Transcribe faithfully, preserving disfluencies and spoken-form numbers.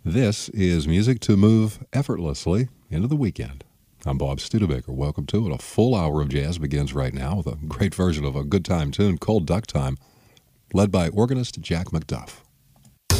This is music to move effortlessly into the weekend. I'm Bob Studebaker. Welcome to it. A full hour of jazz begins right now with a great version of a good time tune called Duck Time, led by organist Jack McDuff.